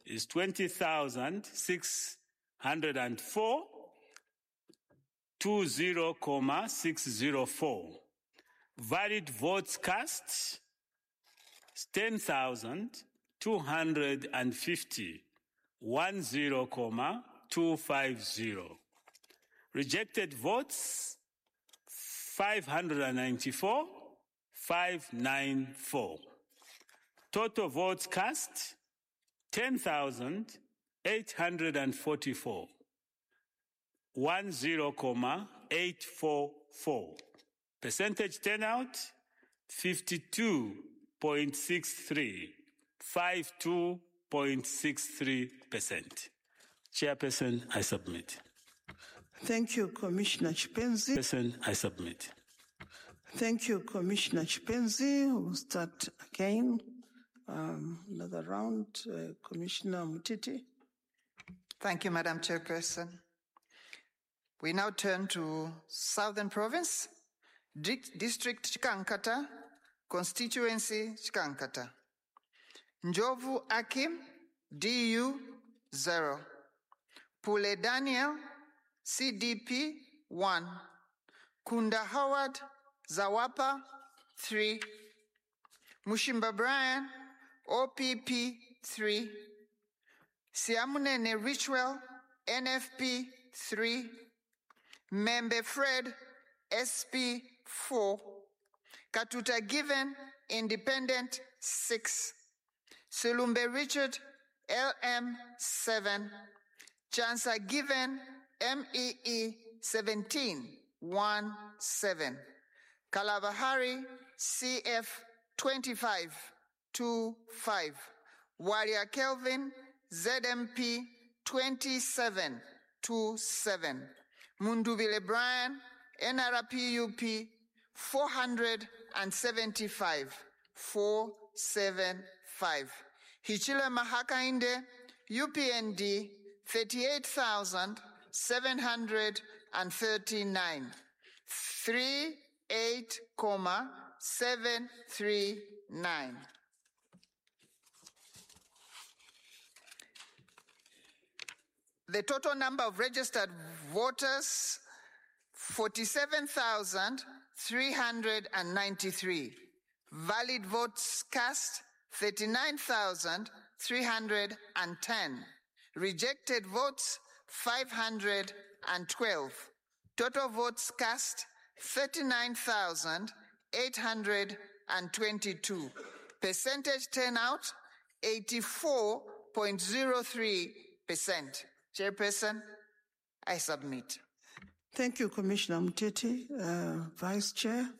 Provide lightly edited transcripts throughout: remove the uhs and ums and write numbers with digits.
is 20,604, 20,604. Valid votes cast is 10,250, 10,250. Rejected votes 594, 594. Total votes cast 10,844, 10,844. Percentage turnout 52.63, 52.63%. Chairperson, I submit. Thank you, Commissioner Chipenzi. Chairperson, I submit. Thank you, Commissioner Chipenzi. We'll start again. Another round. Commissioner Mutiti. Thank you, Madam Chairperson. We now turn to Southern Province, District Chikankata, Constituency Chikankata. Njovu Akim, DU 0. Pule Daniel, CDP 1. Kunda Howard, Zawapa 3. Mushimba Brian, OPP 3. Siamunene Richwell, NFP 3. Membe Fred, SP 4. Katuta Given, Independent 6. Sulumbe Richard, LM 7. Chansa Given, MEE 17, 1-7. Kalabahari, CF 25, 2-5. Warrior Kelvin, ZMP 27, 2-7. Mundubile Brian, NRPUP 475, 475. Hichile Mahakainde, UPND 38,739, 38,739. The total number of registered voters, 47,393. Valid votes cast, 39,310. Rejected votes, 512. Total votes cast, 39,822. Percentage turnout, 84.03%. Chairperson, I submit. Thank you, Commissioner Mutiti. Vice Chair.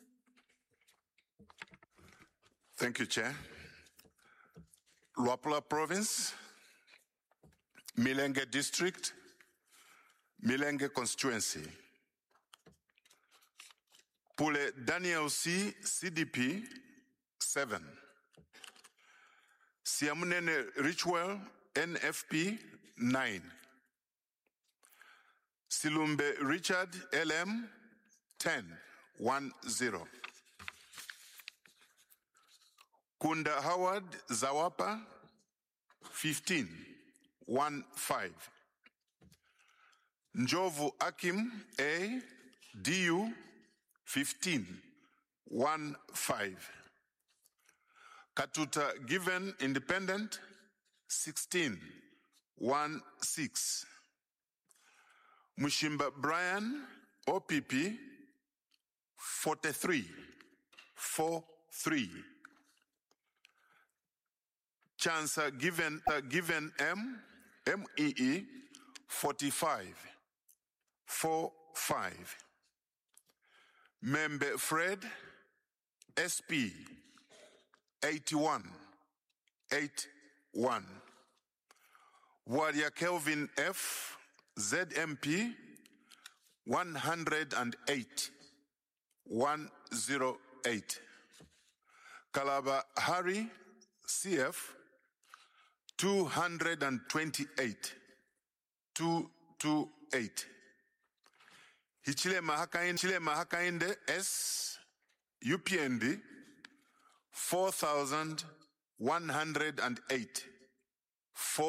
Thank you, Chair. Luapula Province, Milenge District, Milenge Constituency. Pule Daniel C, CDP 7. Siamunene Richwell, NFP 9. Silumbe Richard, LM 10, 1-0. Kunda Howard Zawapa 15, 1-5. Njovu Akim A, DU 15, 1-5. Katuta Given Independent 16, 1-6. Mushimba Brian OPP 43, 4-3. Chansa Given M, MEE 45, 4-5. Membe Fred SP 81, 8-1. Warrior Kelvin F, ZMP 108, 108. Kalabahari CF 228, 228. Hichile Mahakainde S, UPND 4,108,